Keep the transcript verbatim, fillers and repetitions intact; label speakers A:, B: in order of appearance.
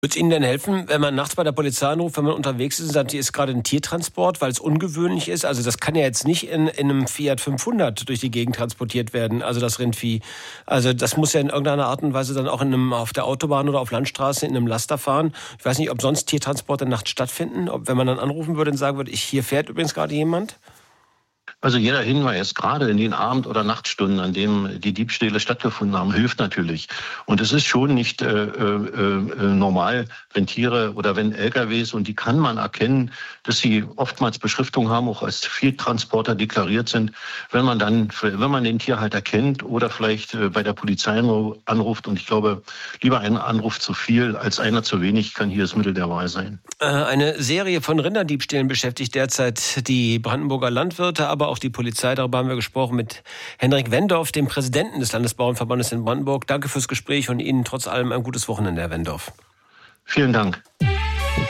A: Würde es Ihnen denn helfen, wenn man nachts bei der Polizei anruft, wenn man unterwegs ist und sagt, hier ist gerade ein Tiertransport, weil es ungewöhnlich ist? Also das kann ja jetzt nicht in, in einem Fiat fünfhundert durch die Gegend transportiert werden, also das Rindvieh. Also das muss ja in irgendeiner Art und Weise dann auch in einem, auf der Autobahn oder auf Landstraße in einem Laster fahren. Ich weiß nicht, ob sonst Tiertransporte nachts stattfinden, ob, wenn man dann anrufen würde und sagen würde, ich, hier fährt übrigens gerade jemand.
B: Also jeder Hinweis, gerade in den Abend- oder Nachtstunden, an denen die Diebstähle stattgefunden haben, hilft natürlich. Und es ist schon nicht äh, äh, normal, wenn Tiere oder wenn L K Ws, und die kann man erkennen, dass sie oftmals Beschriftung haben, auch als Vieltransporter deklariert sind, wenn man dann, wenn man den Tierhalter kennt oder vielleicht äh, bei der Polizei anruft. Und ich glaube, lieber ein Anruf zu viel als einer zu wenig kann hier das Mittel der Wahl sein.
A: Eine Serie von Rinderdiebstählen beschäftigt derzeit die Brandenburger Landwirte, aber auch die Polizei. Darüber haben wir gesprochen mit Henrik Wendorf, dem Präsidenten des Landesbauernverbandes in Brandenburg. Danke fürs Gespräch und Ihnen trotz allem ein gutes Wochenende, Herr Wendorf.
B: Vielen Dank.